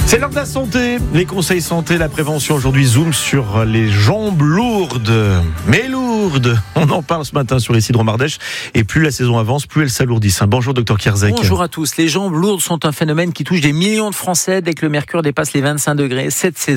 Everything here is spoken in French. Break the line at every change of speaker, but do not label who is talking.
C'est l'heure de la santé, les conseils santé, la prévention. Aujourd'hui, zoom sur les jambes lourdes. Mais lourdes, on en parle ce matin sur Isidro Mardèche. Et plus la saison avance, plus elles s'alourdissent. Bonjour Dr Kierzek.
Bonjour à tous. Les jambes lourdes sont un phénomène qui touche des millions de Français dès que le mercure dépasse les 25 degrés. Cette saison